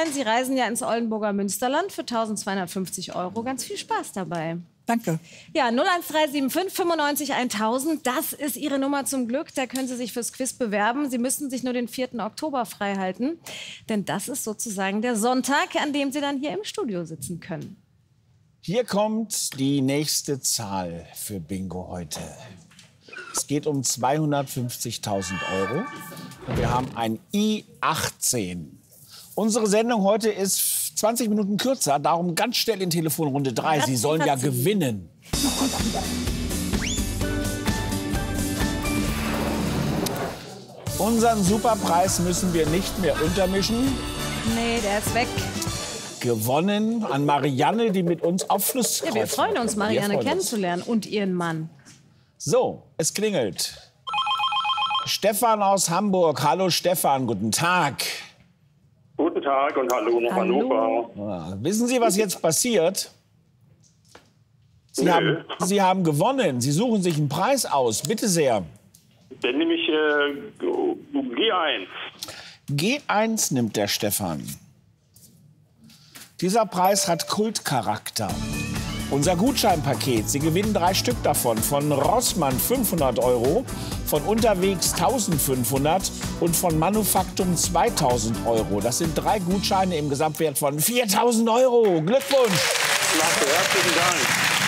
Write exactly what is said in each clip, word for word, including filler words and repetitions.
Gutschein. Sie reisen ja ins Oldenburger Münsterland für eintausendzweihundertfünfzig Euro. Ganz viel Spaß dabei. Danke. Ja, null eins drei sieben fünf fünfundneunzig eintausend, das ist Ihre Nummer zum Glück. Da können Sie sich fürs Quiz bewerben. Sie müssen sich nur den vierten Oktober freihalten. Denn das ist sozusagen der Sonntag, an dem Sie dann hier im Studio sitzen können. Hier kommt die nächste Zahl für Bingo heute. Es geht um zweihundertfünfzigtausend Euro. Und wir haben ein I achtzehn. Unsere Sendung heute ist zwanzig Minuten kürzer, darum ganz schnell in Telefonrunde drei. Sie sollen ja gewinnen. Unseren Superpreis müssen wir nicht mehr untermischen. Nee, der ist weg. Gewonnen an Marianne, die mit uns auf Flusskreuz. Ja, wir freuen uns, Marianne freuen kennenzulernen und ihren Mann. So, es klingelt. Stefan aus Hamburg. Hallo Stefan, guten Tag. Guten Tag und hallo nach Hallo. Hannover. Ah, wissen Sie, was jetzt passiert? Sie, Nö. haben, Sie haben gewonnen. Sie suchen sich einen Preis aus. Bitte sehr. Dann nehme ich äh, G eins. G eins nimmt der Stefan. Dieser Preis hat Kultcharakter. Unser Gutscheinpaket, Sie gewinnen drei Stück davon. Von Rossmann fünfhundert Euro, von Unterwegs eintausendfünfhundert und von Manufaktum zweitausend Euro. Das sind drei Gutscheine im Gesamtwert von viertausend Euro. Glückwunsch! Klasse, herzlichen Dank.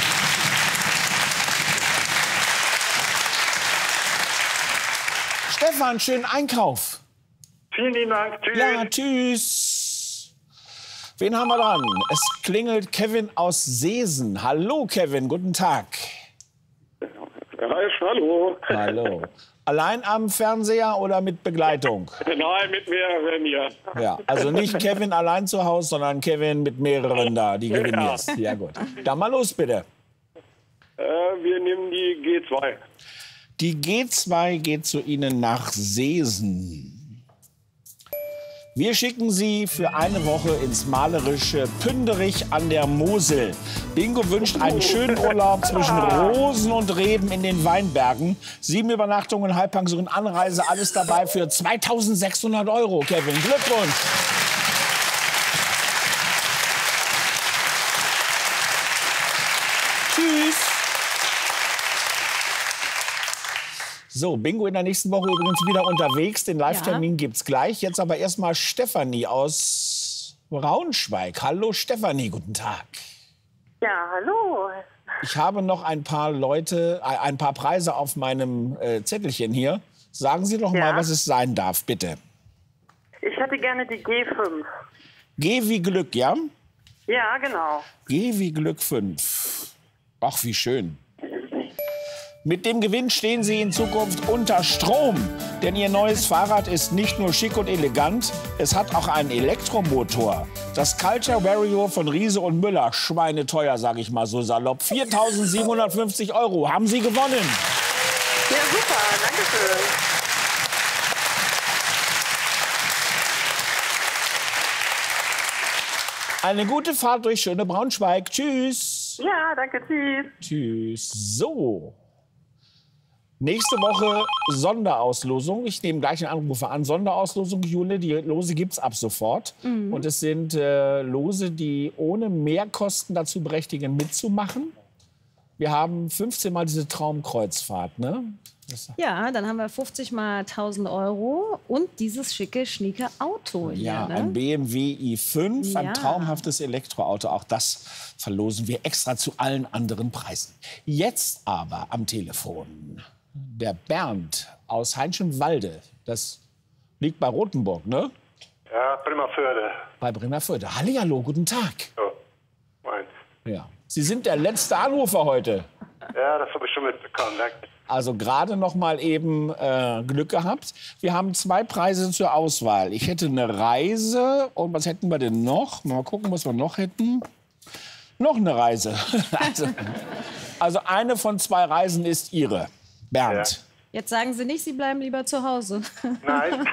Stefan, schönen Einkauf. Vielen lieben Dank. Tschüss. Ja, tschüss. Wen haben wir dran? Es klingelt Kevin aus Seesen. Hallo Kevin, guten Tag. Hi, hallo. Hallo. Allein am Fernseher oder mit Begleitung? Nein, mit mehreren hier. Ja, also nicht Kevin allein zu Hause, sondern Kevin mit mehreren da, die gewinnen Ja. jetzt. Ja gut. Dann mal los bitte. Äh, wir nehmen die G zwei. Die G zwei geht zu Ihnen nach Seesen. Wir schicken Sie für eine Woche ins malerische Pünderich an der Mosel. Bingo wünscht einen schönen Urlaub zwischen Rosen und Reben in den Weinbergen. Sieben Übernachtungen, Halbpension, Anreise, alles dabei für zweitausendsechshundert Euro. Kevin, Glückwunsch! Tschüss! So, Bingo in der nächsten Woche übrigens wieder unterwegs. Den Live-Termin gibt's gleich. Jetzt aber erstmal Stefanie aus Braunschweig. Hallo Stefanie, guten Tag. Ja, hallo. Ich habe noch ein paar Leute, äh, ein paar Preise auf meinem äh, Zettelchen hier. Sagen Sie doch Ja. mal, was es sein darf, bitte. Ich hätte gerne die G fünf. G wie Glück, ja? Ja, genau. G wie Glück fünf. Ach, wie schön. Mit dem Gewinn stehen Sie in Zukunft unter Strom. Denn Ihr neues Fahrrad ist nicht nur schick und elegant, es hat auch einen Elektromotor. Das Culture Vario von Riese und Müller, schweineteuer, sage ich mal so salopp. viertausendsiebenhundertfünfzig Euro haben Sie gewonnen. Ja, super. Dankeschön. Eine gute Fahrt durch schöne Braunschweig. Tschüss. Ja, danke. Tschüss. Tschüss. So. Nächste Woche Sonderauslosung. Ich nehme gleich einen Anrufer an. Sonderauslosung, Jule. Die Lose gibt's ab sofort. Mhm. Und es sind äh, Lose, die ohne Mehrkosten dazu berechtigen, mitzumachen. Wir haben fünfzehn Mal diese Traumkreuzfahrt, ne? Ja, dann haben wir fünfzig mal tausend Euro und dieses schicke, schnieke Auto hier. Ja, Ne? ein B M W i fünf, Ja. ein traumhaftes Elektroauto. Auch das verlosen wir extra zu allen anderen Preisen. Jetzt aber am Telefon der Bernd aus Heinschenwalde. Das liegt bei Rothenburg, ne? Ja, Bremerförde. Bei Bremerförde. Hallihallo, guten Tag. So, meins. Ja. Sie sind der letzte Anrufer heute. Ja, das habe ich schon mitbekommen. Danke. Also gerade noch mal eben äh, Glück gehabt. Wir haben zwei Preise zur Auswahl. Ich hätte eine Reise und was hätten wir denn noch? Mal gucken, was wir noch hätten. Noch eine Reise. also, also eine von zwei Reisen ist Ihre. Bernd. Ja. Jetzt sagen Sie nicht, Sie bleiben lieber zu Hause. Nein.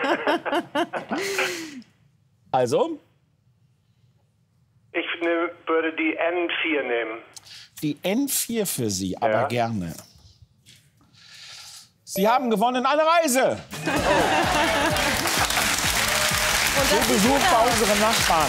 Also? Ich ne, würde die N vier nehmen. Die N vier für Sie, aber Ja. gerne. Sie haben gewonnen eine Reise. Und Zu das sieht Besuch gut bei aus. unseren Nachbarn.